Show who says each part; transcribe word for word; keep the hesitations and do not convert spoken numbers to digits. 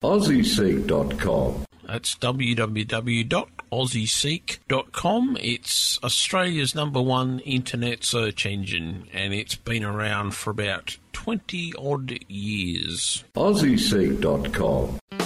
Speaker 1: Aussie Seek dot com.
Speaker 2: That's w w w dot aussie seek dot com. It's Australia's number one internet search engine, and it's been around for about twenty odd years.
Speaker 1: Aussie Seek dot com.